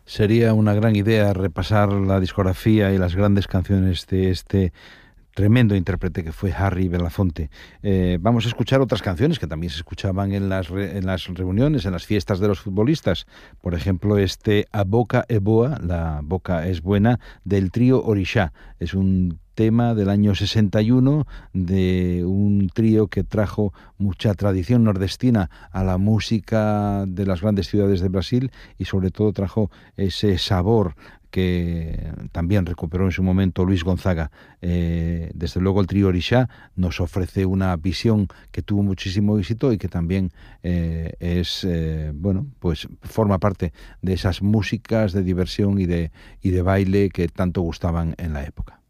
Sería una gran idea repasar la discografía y las grandes canciones de este tremendo intérprete que fue Harry Belafonte. Vamos a escuchar otras canciones que también se escuchaban en las reuniones, en las fiestas de los futbolistas. Por ejemplo, A Boca é Boa, la boca es buena, del trío Orixá. Es un tema del año 61 de un trío que trajo mucha tradición nordestina a la música de las grandes ciudades de Brasil y sobre todo trajo ese sabor que también recuperó en su momento Luis Gonzaga. Desde luego el trío Orixá nos ofrece una visión que tuvo muchísimo éxito y que también pues forma parte de esas músicas de diversión y de baile que tanto gustaban en la época.